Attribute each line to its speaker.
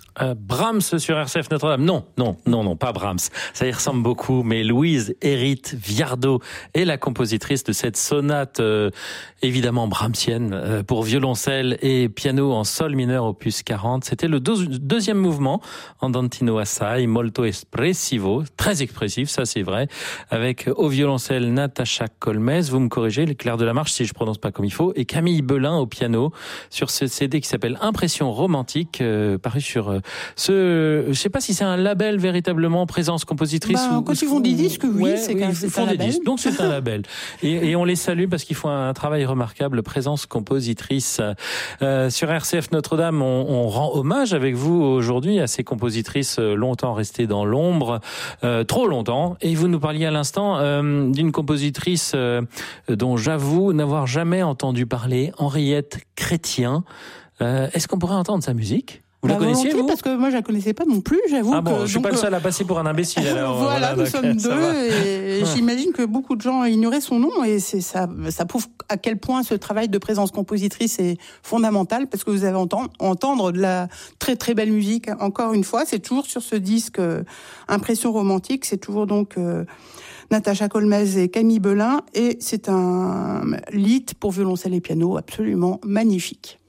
Speaker 1: Brahms sur RCF Notre-Dame. Non, pas Brahms. Ça y ressemble beaucoup, mais Louise Hérite Viardot est la compositrice de cette sonate, évidemment brahmsienne, pour violoncelle et piano en sol mineur opus 40. C'était le deuxième mouvement, Andantino assai, molto espressivo, très expressif, ça c'est vrai, avec au violoncelle Natacha Colmez, vous me corrigez, Claire Delamarche si je prononce pas comme il faut, et Camille Belin au piano, sur ce CD qui s'appelle Impression romantique, paru sur je sais pas si c'est un label véritablement, Présence compositrice.
Speaker 2: Quand ils font des disques, oui, c'est un label. Disques,
Speaker 1: donc c'est un label. Et on les salue parce qu'ils font un travail remarquable, Présence compositrice. Sur RCF Notre-Dame, on rend hommage avec vous aujourd'hui à ces compositrices longtemps restées dans l'ombre, trop longtemps. Et vous nous parliez à l'instant d'une compositrice dont j'avoue n'avoir jamais entendu parler, Henriette Chrétien. Est-ce qu'on pourrait entendre sa musique ? Vous la connaissiez, vous ?
Speaker 2: Parce que moi, je la connaissais pas non plus, j'avoue.
Speaker 1: Ah bon, je suis pas le seul à passer pour un imbécile, alors.
Speaker 2: Voilà, nous sommes deux, et j'imagine que beaucoup de gens ignoraient son nom, et ça prouve à quel point ce travail de présence compositrice est fondamental, parce que vous allez entendre de la très très belle musique. Encore une fois, c'est toujours sur ce disque Impression romantique, c'est toujours donc Natacha Colmez et Camille Belin, et c'est un lied pour violoncelle et piano absolument magnifique.